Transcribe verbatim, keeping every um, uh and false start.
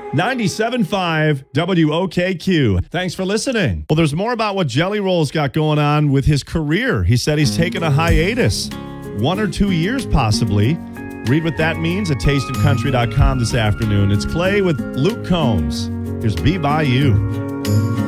ninety-seven point five W O K Q. Thanks for listening. Well, there's more about what Jelly Roll's got going on with his career. He said he's taken a hiatus, one or two years possibly. Read what that means at taste of country dot com this afternoon. It's Clay with Luke Combs. Here's Be By You.